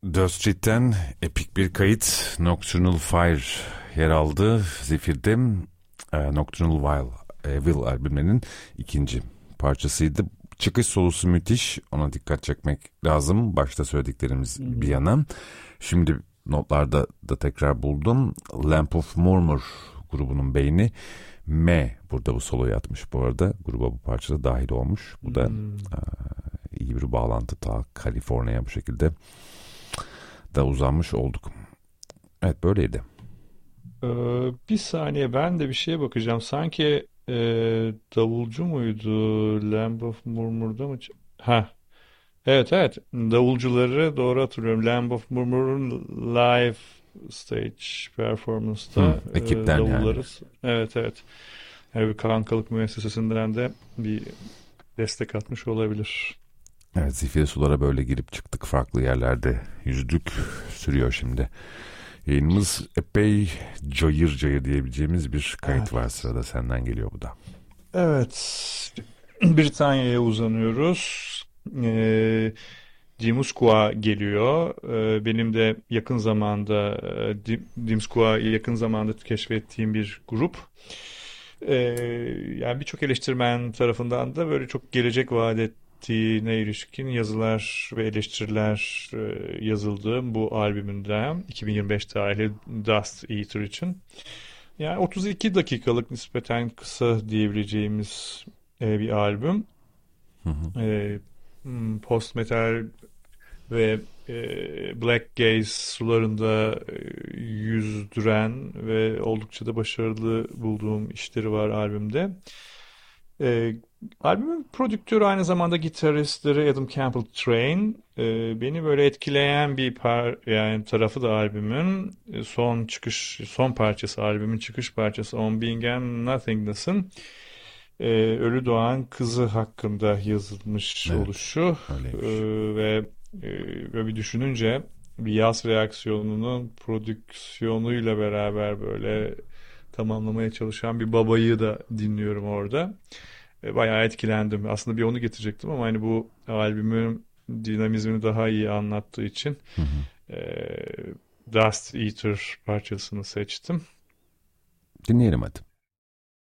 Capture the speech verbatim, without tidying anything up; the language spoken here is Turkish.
The Street'ten epik bir kayıt, Nocturnal Fire yer aldı. Zephyrd'de e, Nocturnal Wild, e, Will albümlerinin ikinci parçasıydı. Çıkış solusu müthiş, ona dikkat çekmek lazım. Başta söylediklerimiz hmm. bir yana. Şimdi notlarda da tekrar buldum. Lamp of Murmur grubunun beyni M burada bu soloyu atmış bu arada. Gruba bu parçada dahil olmuş. Bu da hmm. e, iyi bir bağlantı, ta Kaliforniya bu şekilde da uzanmış olduk. Evet, böyleydi. Ee, bir saniye, ben de bir şeye bakacağım. Sanki e, davulcu muydu? Lamb of Murmur'da mı? Ha, evet evet. Davulcuları doğru hatırlıyorum. Lamb of Murmur'un live stage performance'ta Hı, ekipten e, davulları. yani. Evet evet. Yani bir kankalık müessesesinden de bir destek atmış olabilir. Evet, zifiri sulara böyle girip çıktık, farklı yerlerde yüzdük, sürüyor şimdi. Yayınımız epey cayır cayır diyebileceğimiz bir kayıt Evet. var sırada, senden geliyor bu da. Evet, Britanya'ya uzanıyoruz. Ee, Dimuskua geliyor. Ee, benim de yakın zamanda e, Dimuskua'yı yakın zamanda keşfettiğim bir grup. Ee, yani birçok eleştirmen tarafından da böyle çok gelecek vaat ettiğine ilişkin yazılar ve eleştiriler e, yazıldı bu albümünden iki bin yirmi beş tarihli Dust Eater için. Yani otuz iki dakikalık, nispeten kısa diyebileceğimiz e, bir albüm. Hı hı. E, post metal ve e, black gaze sularında e, yüzdüren ve oldukça da başarılı bulduğum işleri var albümde. E, albümün prodüktörü aynı zamanda gitaristleri Adam Campbell Train. E, beni böyle etkileyen bir par yani tarafı da albümün e, son çıkış son parçası, albümün çıkış parçası On Being and Nothingness'ın e, ölü doğan kızı hakkında yazılmış Evet, oluşu e, öyleymiş. ve e, böyle bir düşününce bir yaz reaksiyonunun prodüksiyonuyla beraber böyle tamamlamaya çalışan bir babayı da dinliyorum orada. E, bayağı etkilendim. Aslında bir onu getirecektim ama hani bu albümün dinamizmini daha iyi anlattığı için Hı hı. e, Dust Eater parçasını seçtim. Dinleyelim hadi.